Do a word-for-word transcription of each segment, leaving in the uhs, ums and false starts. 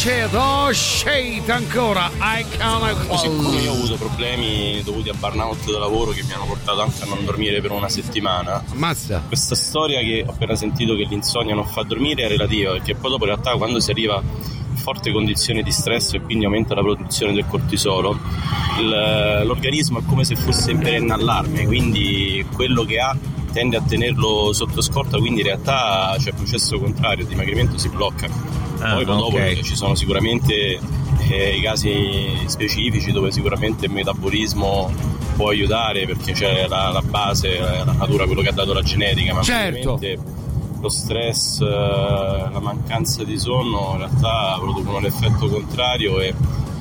shit, oh shit, ancora. I can't. Siccome io ho avuto problemi dovuti a burnout da lavoro che mi hanno portato anche a non dormire per una settimana. Ammazza. Questa storia che ho appena sentito, che l'insonnia non fa dormire, è relativa, perché poi dopo in realtà quando si arriva in forte condizione di stress e quindi aumenta la produzione del cortisolo, il, l'organismo è come se fosse in perenne allarme, quindi quello che ha tende a tenerlo sotto scorta, quindi in realtà c'è il processo contrario, il dimagrimento si blocca. Ah, poi dopo okay. ci sono sicuramente eh, i casi specifici dove sicuramente il metabolismo può aiutare, perché c'è la, la base, la natura, quello che ha dato la genetica, ma certo. lo stress, la mancanza di sonno in realtà producono l'effetto contrario e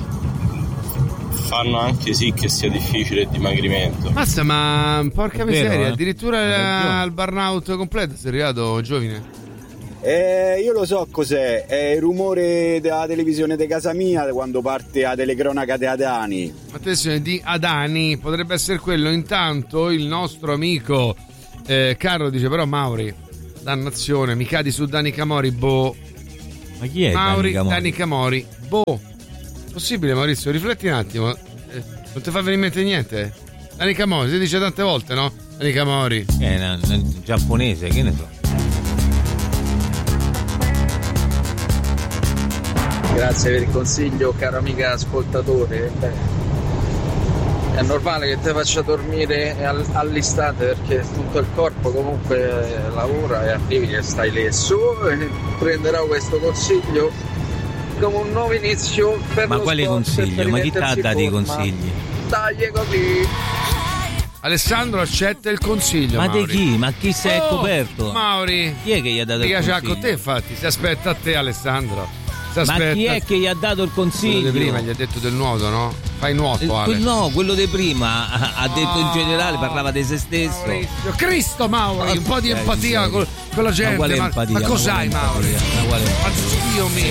fanno anche sì che sia difficile il dimagrimento. Basta, ma porca È vero, miseria, eh? addirittura al burnout completo sei arrivato, Giovine. Eh, io lo so cos'è, è il rumore della televisione di casa mia quando parte la telecronaca di Adani. Attenzione, di Adani, potrebbe essere quello. Intanto il nostro amico eh, Carlo dice: però Mauri, dannazione, mi cadi su Dani Camori, boh. Ma chi è Mauri, Dani Camori? Dani Camori, boh. Possibile, Maurizio? Rifletti un attimo. Eh, non ti fa venire in mente niente? Dani Camori, si dice tante volte, no? Dani Camori. È una, una giapponese, che ne so. Grazie per il consiglio, caro amica ascoltatore. Beh, è normale che ti faccia dormire all'istante, perché tutto il corpo comunque lavora e arrivi che stai lesso, e prenderò questo consiglio come un nuovo inizio per Ma lo quale sport, consiglio? per Ma chi ti ha rimettersi dato i in forma. consigli? Dai così. Alessandro accetta il consiglio. Ma di Mauri. chi? Ma chi si è Oh, coperto? Mauri. Chi è che gli ha dato Mica il c'ha consiglio? con te, infatti. Si aspetta a te, Alessandro. Si Ma aspetta. chi è che gli ha dato il Quello consiglio? di prima gli ha detto del nuoto, no? Fai nuoto, Il- Ale. no, quello di prima ha, ha detto in generale, parlava di se stesso. Maurizio. Cristo, Mauri, un po' di Eh, empatia sì. con, con la gente. Ma quale Ma, empatia? ma cos'hai, Ma quale Mauri? empatia? Ma quale Ma Dio mio.